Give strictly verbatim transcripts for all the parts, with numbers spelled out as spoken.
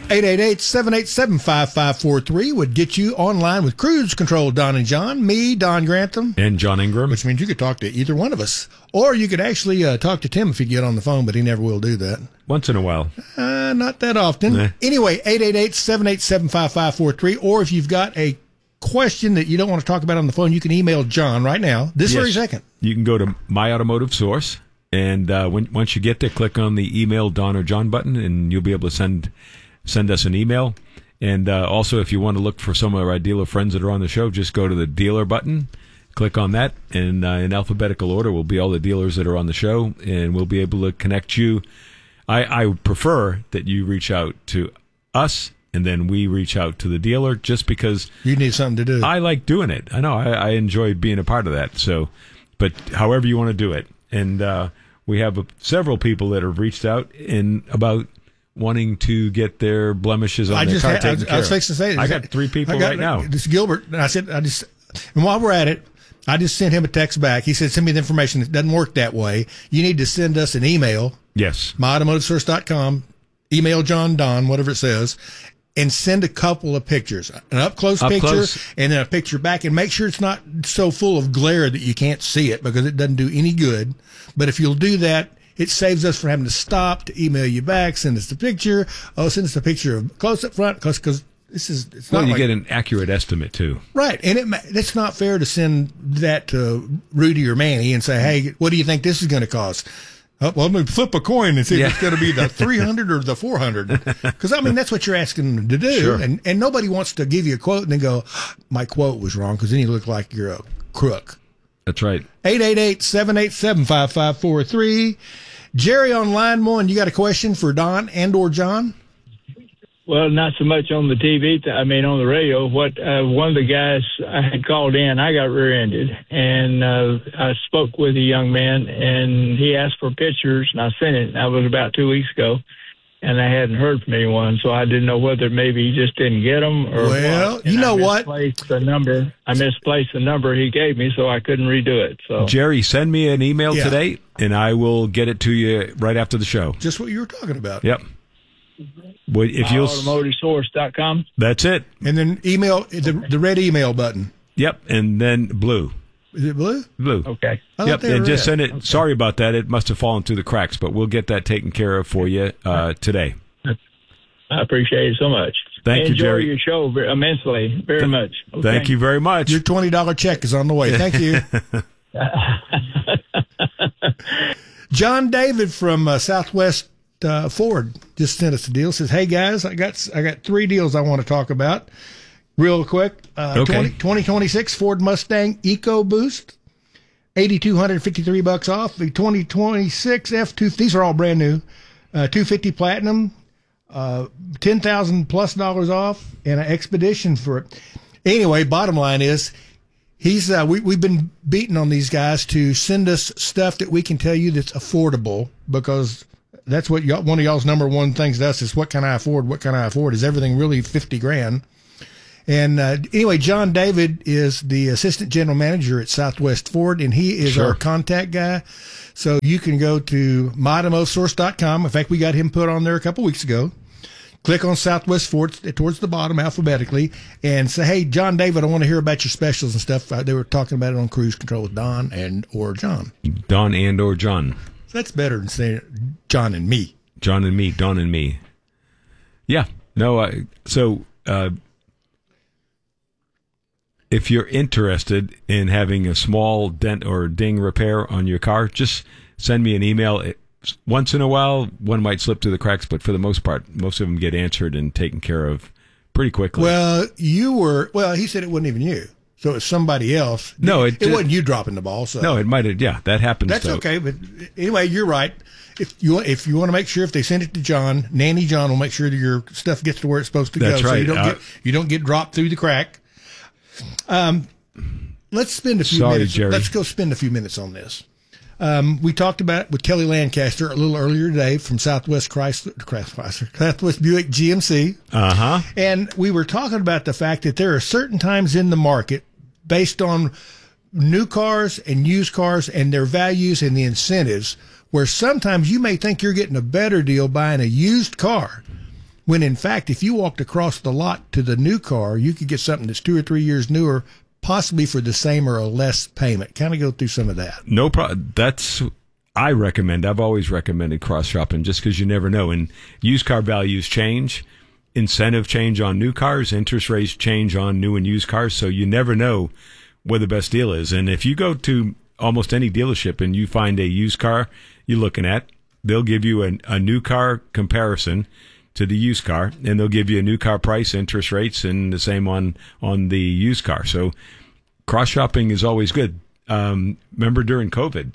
eight eight eight, seven eight seven, five five four three would get you online with Cruise Control, Don and John, me, Don Grantham. And John Ingram. Which means you could talk to either one of us. Or you could actually uh, talk to Tim if you get on the phone, but he never will do that. Once in a while. Uh, not that often. Nah. Anyway, eight eight eight, seven eight seven, five five four three. Or if you've got a question that you don't want to talk about on the phone, you can email John right now, this Yes. very second. You can go to My Automotive Source, and uh, when, once you get there, click on the email Don or John button, and you'll be able to send send us an email. And uh, also, if you want to look for some of our dealer friends that are on the show, just go to the dealer button, click on that, and uh, in alphabetical order will be all the dealers that are on the show, and we'll be able to connect you. I, I prefer that you reach out to us, and then we reach out to the dealer, just because you need something to do. I like doing it. I know I, I enjoy being a part of that. So, but however you want to do it, and uh, we have uh, several people that have reached out in about wanting to get their blemishes on I their just car had, taken I was, care I was of. fixing to say I got three people I got, right now. This Gilbert, and I said, I just, and while we're at it, I just sent him a text back. He said, send me the information. It doesn't work that way. You need to send us an email. Yes. my automotive source dot com. Email John Don, whatever it says, and send a couple of pictures. An up-close Up picture close. and then a picture back. And make sure it's not so full of glare that you can't see it, because it doesn't do any good. But if you'll do that, it saves us from having to stop to email you back, send us the picture. Oh, send us a picture of close up front, because this is, it's Well, not you like, get an accurate estimate, too. right. And it, ma- it's not fair to send that to Rudy or Manny and say, hey, what do you think this is going to cost? Oh, well, let me flip a coin and see Yeah. if it's going to be the three hundred or the four hundred. Because, I mean, that's what you're asking them to do. Sure. And, and nobody wants to give you a quote and then go, my quote was wrong, because then you look like you're a crook. That's right. eight eight eight, seven eight seven, five five four three. Jerry on line one, you got a question for Don and or John? Well, not so much on the T V. Th- I mean, on the radio. What uh, one of the guys I had called in, I got rear-ended, and uh, I spoke with a young man, and he asked for pictures, and I sent it. That was about two weeks ago, and I hadn't heard from anyone, so I didn't know whether maybe he just didn't get them or Well, what. you And know I what? misplaced the number. I misplaced the number he gave me, so I couldn't redo it. So Jerry, send me an email Yeah. today, and I will get it to you right after the show. Just what you were talking about. Yep. Well, if you'll, automotive source dot com. that's it. And then email, the, the red email button. Yep, and then blue. Is it blue? Blue. Okay. I thought Yep, they were and just red. send it. Sorry about that. It must have fallen through the cracks, but we'll get that taken care of for you uh, today. I appreciate it so much. Thank you, Enjoy Jerry. your show very, immensely, very much. Okay. Thank you very much. Your twenty dollars check is on the way. Thank you. John David from uh, Southwest uh, Ford just sent us a deal. Says, hey, guys, I got I got three deals I want to talk about real quick. Uh, Okay. twenty, twenty twenty-six Ford Mustang EcoBoost, eight thousand two hundred fifty-three bucks off. The twenty twenty-six F two, these are all brand new, uh, two fifty Platinum, uh, ten thousand plus dollars off, and an Expedition for it. Anyway, bottom line is, he's uh, we we've been beating on these guys to send us stuff that we can tell you that's affordable, because that's what y'all, one of y'all's number one things to us is, what can I afford? What can I afford? Is everything really fifty grand? And uh, anyway, John David is the assistant general manager at Southwest Ford, and he is Sure. our contact guy. So you can go to my automotive source dot com. In fact, we got him put on there a couple weeks ago. Click on Southwest Ford towards the bottom alphabetically and say, hey, John David, I want to hear about your specials and stuff. Uh, they were talking about it on Cruise Control with Don and or John. Don and or John. So that's better than saying John and me. John and me. Don and me. Yeah. No, I, so uh, if you're interested in having a small dent or ding repair on your car, just send me an email. It, once in a while, one might slip through the cracks, but for the most part, most of them get answered and taken care of pretty quickly. Well, you were, well, he said it wasn't even you. So it's somebody else. No, it, it- it wasn't you dropping the ball. So no, it might have, yeah, that happens. that's though. okay. But anyway, you're right. If you if you want to make sure, if they send it to John, Nanny John will make sure that your stuff gets to where it's supposed to That's go. So right. you don't Uh, get you don't get dropped through the crack. Um, let's spend a few Sorry, minutes. Jerry. Let's go spend a few minutes on this. Um, we talked about it with Kelly Lancaster a little earlier today from Southwest Chrysler, Chrysler Southwest Buick G M C. Uh huh. And we were talking about the fact that there are certain times in the market, based on new cars and used cars and their values and the incentives, where sometimes you may think you're getting a better deal buying a used car. when in fact, if you walked across the lot to the new car, you could get something that's two or three years newer, possibly for the same or a less payment. Kind of go through some of that. No problem. That's, I recommend, I've always recommended cross shopping just because you never know. And used car values change, incentive change on new cars, interest rates change on new and used cars. So you never know where the best deal is. And if you go to almost any dealership and you find a used car you're looking at, they'll give you a, a new car comparison to the used car, and they'll give you a new car price, interest rates, and the same on, on the used car. So cross-shopping is always good. Um, remember during COVID,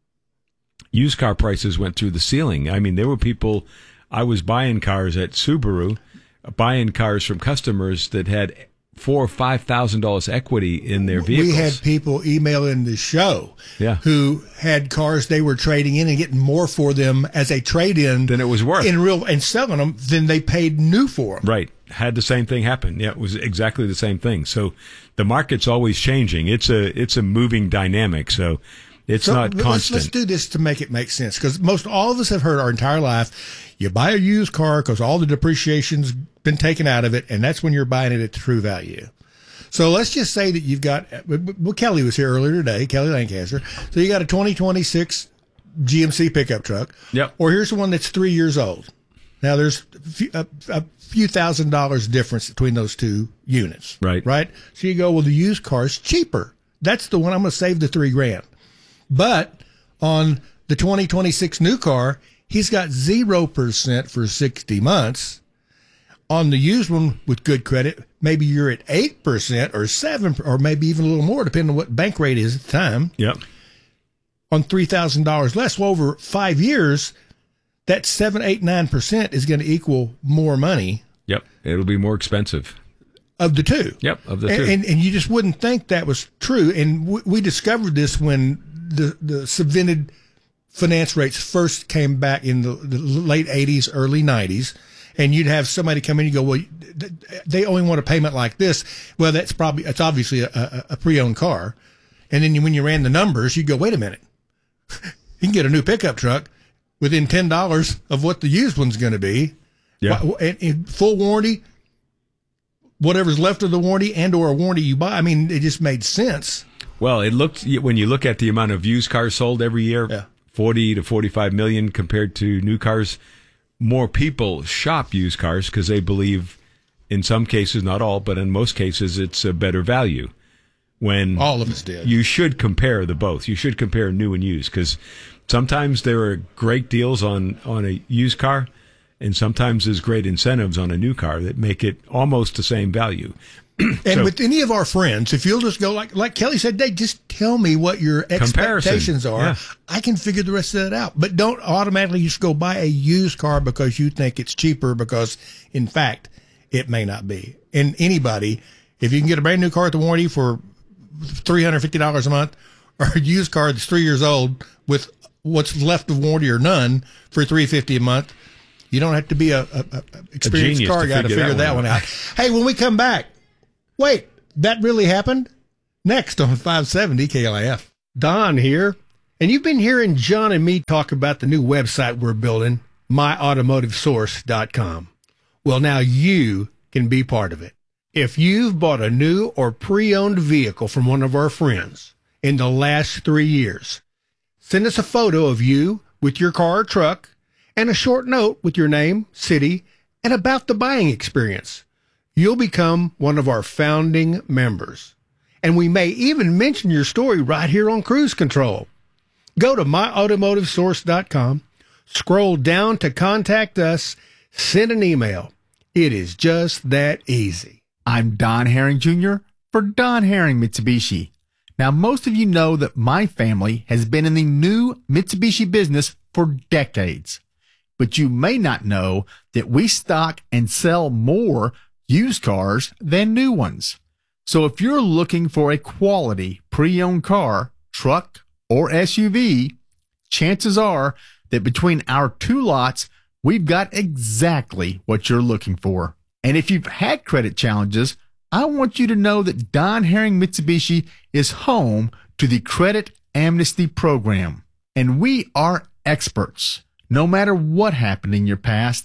used car prices went through the ceiling. I mean, there were people, I was buying cars at Subaru, buying cars from customers that had four or five thousand dollars equity in their vehicles. We had people emailing the show yeah. who had cars they were trading in and getting more for them as a trade-in than it was worth in real and selling them than they paid new for them. Right. Had the same thing happen. Yeah, it was exactly the same thing. So the market's always changing. It's a it's a moving dynamic. So it's so not let's, constant. Let's do this to make it make sense, because most all of us have heard our entire life, you buy a used car because all the depreciation's been taken out of it, and that's when you're buying it at the true value. So let's just say that you've got, well, Kelly was here earlier today, Kelly Lancaster. So you got a twenty twenty-six G M C pickup truck. Yep. Or here's the one that's three years old. Now there's a few, a, a few thousand dollars difference between those two units. Right. Right. So you go, well, the used car's cheaper. That's the one I'm going to save the three grand. But on the twenty twenty-six new car, he's got zero percent for sixty months. On the used one with good credit, maybe you're at eight percent or seven, or maybe even a little more, depending on what bank rate is at the time. Yep. On three thousand dollars less. Well, over five years, that seven, eight, nine percent is going to equal more money. Yep. It'll be more expensive. Of the two. Yep. Of the and, two. And, and you just wouldn't think that was true. And we, we discovered this when the, the subvented finance rates first came back in the, the late eighties, early nineties. And you'd have somebody come in and go, well, they only want a payment like this. Well, that's probably, it's obviously a, a, a pre-owned car. And then you, when you ran the numbers, you go, wait a minute. You can get a new pickup truck within ten dollars of what the used one's going to be. Yeah. And, and full warranty, whatever's left of the warranty and or a warranty you buy. I mean, it just made sense. Well, it looked, when you look at the amount of used cars sold every year, yeah. forty to forty-five million compared to new cars. More people shop used cars because they believe, in some cases, not all, but in most cases, it's a better value. When all of us did. You should compare the both. You should compare new and used, because sometimes there are great deals on, on a used car, and sometimes there's great incentives on a new car that make it almost the same value. And so, with any of our friends, if you'll just go, like like Kelly said, they just tell me what your expectations are. Yeah. I can figure the rest of that out. But don't automatically just go buy a used car because you think it's cheaper, because, in fact, it may not be. And anybody, if you can get a brand new car at the warranty for three hundred fifty dollars a month, or a used car that's three years old with what's left of warranty or none for three hundred fifty dollars a month, you don't have to be a, a, a experienced a car guy to figure that, that one out. Hey, when we come back, wait, that really happened? Next on five seventy K L I F. Don here, and you've been hearing John and me talk about the new website we're building, my automotive source dot com. Well, now you can be part of it. If you've bought a new or pre-owned vehicle from one of our friends in the last three years, send us a photo of you with your car or truck and a short note with your name, city, and about the buying experience. You'll become one of our founding members. And we may even mention your story right here on Cruise Control. Go to my automotive source dot com, scroll down to contact us, send an email. It is just that easy. I'm Don Herring Junior for Don Herring Mitsubishi. Now, most of you know that my family has been in the new Mitsubishi business for decades. But you may not know that we stock and sell more used cars than new ones. So if you're looking for a quality pre-owned car, truck, or S U V, chances are that between our two lots, we've got exactly what you're looking for. And if you've had credit challenges, I want you to know that Don Herring Mitsubishi is home to the Credit Amnesty Program. And we are experts. No matter what happened in your past,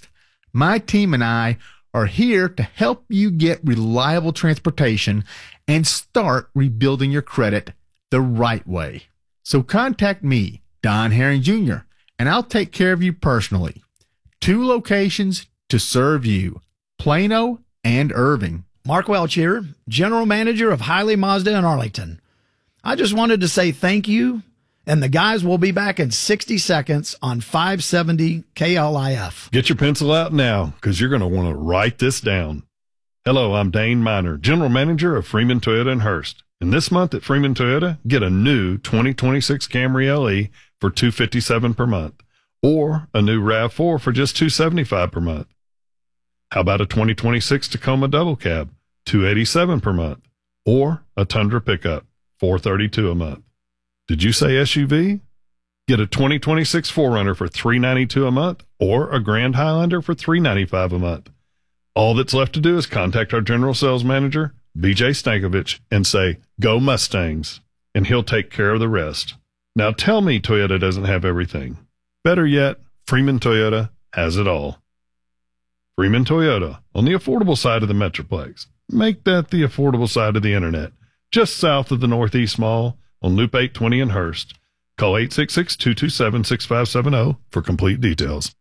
My team and I are here to help you get reliable transportation and start rebuilding your credit the right way. So contact me, Don Herring Junior, and I'll take care of you personally. Two locations to serve you, Plano and Irving. Mark Welch here, General Manager of Hiley Mazda in Arlington. I just wanted to say thank you, and the guys will be back in sixty seconds on five seventy K L I F. Get your pencil out now, because you're going to want to write this down. Hello, I'm Dane Miner, General Manager of Freeman Toyota in Hurst. And this month at Freeman Toyota, get a new twenty twenty-six Camry L E for two hundred fifty-seven dollars per month, or a new RAV four for just two hundred seventy-five dollars per month. How about a twenty twenty-six Tacoma Double Cab, two hundred eighty-seven dollars per month, or a Tundra pickup, four hundred thirty-two dollars a month. Did you say S U V? Get a twenty twenty-six four runner for three hundred ninety-two dollars a month, or a Grand Highlander for three hundred ninety-five dollars a month. All that's left to do is contact our General Sales Manager, B J Stankovich, and say, "Go Mustangs," and he'll take care of the rest. Now tell me Toyota doesn't have everything. Better yet, Freeman Toyota has it all. Freeman Toyota, on the affordable side of the Metroplex. Make that the affordable side of the internet. Just south of the Northeast Mall on Loop eight twenty in Hurst. Call eight six six, two two seven, six five seven zero for complete details.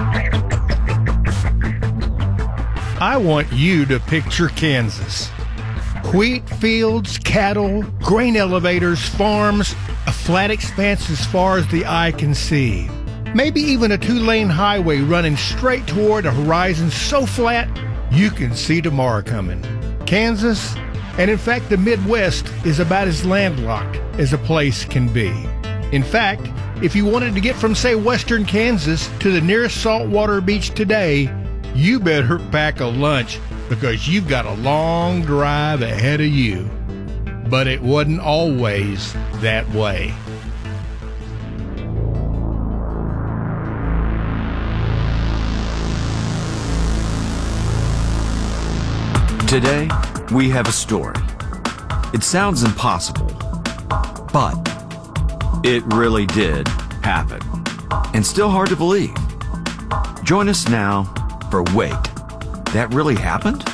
I want you to picture Kansas. Wheat fields, cattle, grain elevators, farms, a flat expanse as far as the eye can see. Maybe even a two-lane highway running straight toward a horizon so flat you can see tomorrow coming. Kansas, and in fact the Midwest, is about as landlocked as a place can be. In fact, if you wanted to get from, say, western Kansas to the nearest saltwater beach today, you better pack a lunch, because you've got a long drive ahead of you. But it wasn't always that way. Today, we have a story. It sounds impossible, but it really did happen. And still hard to believe. Join us now for Wait, That Really Happened?